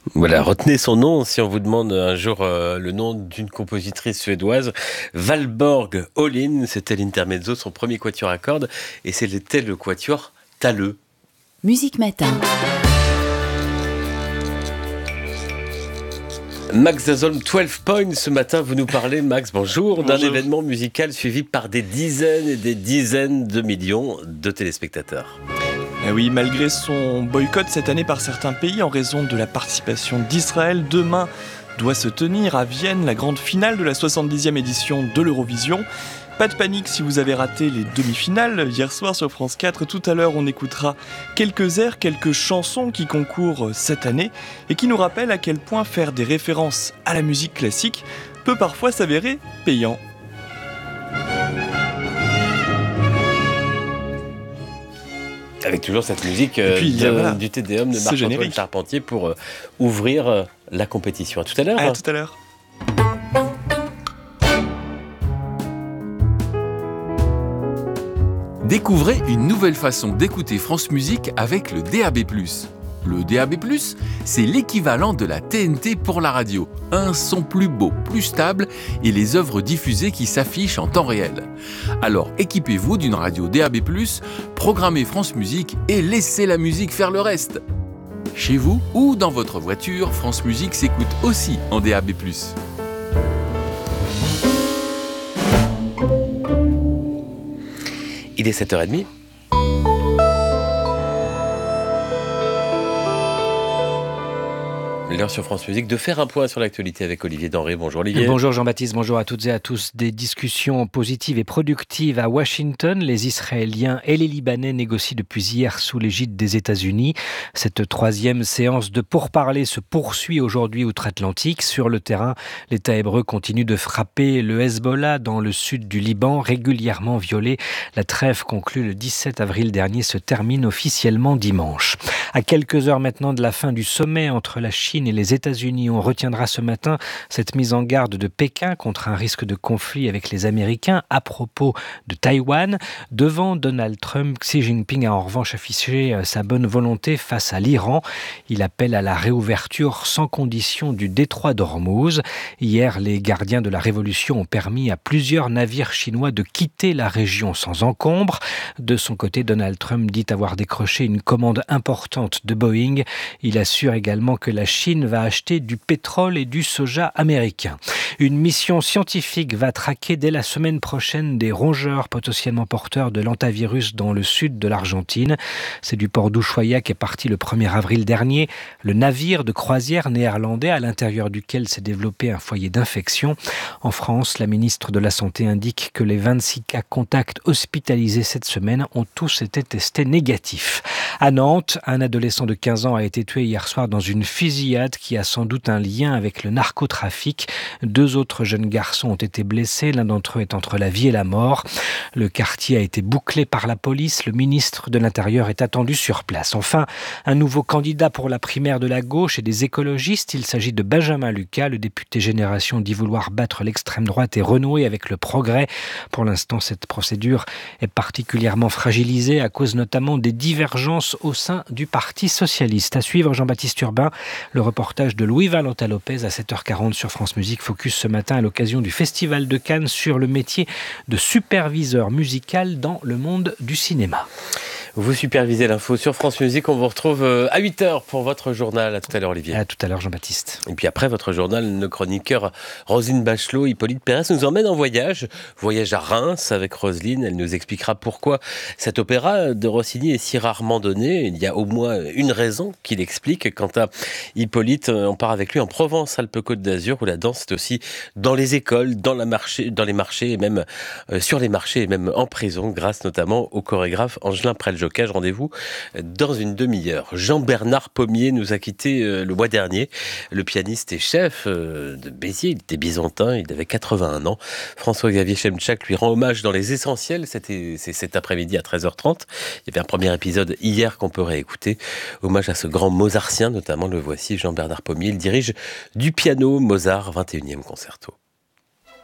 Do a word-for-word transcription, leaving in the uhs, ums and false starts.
Voilà, retenez son nom si on vous demande un jour euh, le nom d'une compositrice suédoise. Valborg Olin, c'était l'intermezzo, son premier quatuor à cordes, et c'était le quatuor Thaleux. Musique Matin. Max Dazolm, douze points, ce matin, vous nous parlez, Max, bonjour, d'un Bonjour. événement musical suivi par des dizaines et des dizaines de millions de téléspectateurs. Eh oui, malgré son boycott cette année par certains pays en raison de la participation d'Israël, demain doit se tenir à Vienne la grande finale de la soixante-dixième édition de l'Eurovision. Pas de panique si vous avez raté les demi-finales hier soir sur France quatre. Tout à l'heure, on écoutera quelques airs, quelques chansons qui concourent cette année et qui nous rappellent à quel point faire des références à la musique classique peut parfois s'avérer payant. Avec toujours cette musique euh, puis, de, voilà, du Te Deum de ce Marc-Antoine générique. Charpentier pour euh, ouvrir euh, la compétition. À tout à l'heure. À tout à l'heure. Découvrez une nouvelle façon d'écouter France Musique avec le D A B plus. Le D A B plus, c'est l'équivalent de la T N T pour la radio. Un son plus beau, plus stable et les œuvres diffusées qui s'affichent en temps réel. Alors équipez-vous d'une radio D A B plus, programmez France Musique et laissez la musique faire le reste. Chez vous ou dans votre voiture, France Musique s'écoute aussi en D A B plus. Il est sept heures trente. L'heure sur France Musique de faire un point sur l'actualité avec Olivier Denré. Bonjour Olivier. Bonjour Jean-Baptiste, bonjour à toutes et à tous. Des discussions positives et productives à Washington. Les Israéliens et les Libanais négocient depuis hier sous l'égide des États-Unis. Cette troisième séance de pourparlers se poursuit aujourd'hui outre-Atlantique. Sur le terrain, l'État hébreu continue de frapper le Hezbollah dans le sud du Liban, régulièrement violé. La trêve conclue le dix-sept avril dernier se termine officiellement dimanche. À quelques heures maintenant de la fin du sommet entre la Chine et les États-Unis, on retiendra ce matin cette mise en garde de Pékin contre un risque de conflit avec les Américains à propos de Taïwan. Devant Donald Trump, Xi Jinping a en revanche affiché sa bonne volonté face à l'Iran. Il appelle à la réouverture sans condition du détroit d'Ormuz. Hier, les gardiens de la révolution ont permis à plusieurs navires chinois de quitter la région sans encombre. De son côté, Donald Trump dit avoir décroché une commande importante de Boeing. Il assure également que la Chine va acheter du pétrole et du soja américain. Une mission scientifique va traquer dès la semaine prochaine des rongeurs potentiellement porteurs de l'hantavirus dans le sud de l'Argentine. C'est du port d'Ushuaia qu'est parti le premier avril dernier le navire de croisière néerlandais à l'intérieur duquel s'est développé un foyer d'infection. En France, la ministre de la Santé indique que les vingt-six cas contacts hospitalisés cette semaine ont tous été testés négatifs. À Nantes, un adolescent de quinze ans a été tué hier soir dans une fusillade qui a sans doute un lien avec le narcotrafic. Deux autres jeunes garçons ont été blessés, l'un d'entre eux est entre la vie et la mort. Le quartier a été bouclé par la police, le ministre de l'Intérieur est attendu sur place. Enfin, un nouveau candidat pour la primaire de la gauche et des écologistes, il s'agit de Benjamin Lucas. Le député Génération dit vouloir battre l'extrême droite et renouer avec le progrès. Pour l'instant, cette procédure est particulièrement fragilisée à cause notamment des divergences au sein du Parti socialiste. À suivre, Jean-Baptiste Urbain, le reportage de Louis-Valentin Lopez à sept heures quarante sur France Musique. Focus ce matin à l'occasion du Festival de Cannes sur le métier de superviseur musical dans le monde du cinéma. Vous supervisez l'info sur France Musique. On vous retrouve à huit heures pour votre journal. À tout à l'heure, Olivier. À tout à l'heure, Jean-Baptiste. Et puis après votre journal, nos chroniqueurs Roselyne Bachelot, Hippolyte Pérez nous emmènent en voyage. Voyage à Reims avec Roselyne. Elle nous expliquera pourquoi cet opéra de Rossini est si rarement donné. Il y a au moins une raison qui l'explique. Quant à Hippolyte, on part avec lui en Provence-Alpes-Côte d'Azur où la danse est aussi dans les écoles, dans, la marché, dans les marchés et même euh, sur les marchés et même en prison grâce notamment au chorégraphe Angelin Preljoc. Rendez-vous dans une demi-heure. Jean-Bernard Pommier nous a quittés le mois dernier. Le pianiste et chef de Béziers, il était byzantin, il avait quatre-vingt-un ans. François-Xavier Chemchak lui rend hommage dans Les Essentiels. C'était, c'est cet après-midi à treize heures trente. Il y avait un premier épisode hier qu'on peut réécouter. Hommage à ce grand mozartien, notamment le voici, Jean-Bernard Pommier. Il dirige du piano Mozart, vingt et unième concerto.